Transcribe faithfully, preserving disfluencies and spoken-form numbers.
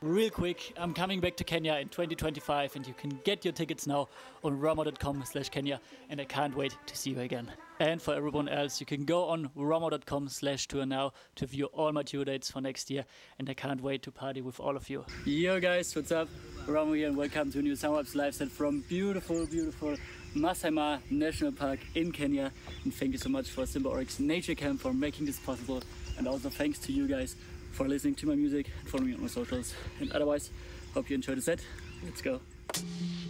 real quick, I'm coming back to Kenya in twenty twenty-five and you can get your tickets now on romo.com slash Kenya and I can't wait to see you again. And for everyone else, you can go on romo.com slash tour now to view all my tour dates for next year and I can't wait to party with all of you. Yo guys, what's up? Romo here and welcome to a new Summer Vibes live set from beautiful, beautiful Masai Mara National Park in Kenya. And thank you so much for Simba Oryx Nature Camp for making this possible. And also thanks to you guys for listening to my music and following me on my socials. And otherwise, hope you enjoyed the set. Let's go.